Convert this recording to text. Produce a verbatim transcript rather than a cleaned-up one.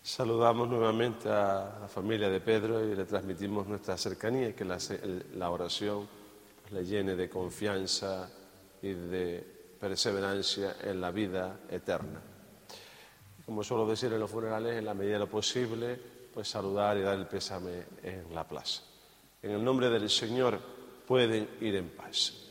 Saludamos nuevamente a la familia de Pedro y le transmitimos nuestra cercanía y que la, la oración pues, le llene de confianza y de perseverancia en la vida eterna. Como suelo decir en los funerales, en la medida de lo posible, pues saludar y dar el pésame en la plaza. En el nombre del Señor pueden ir en paz.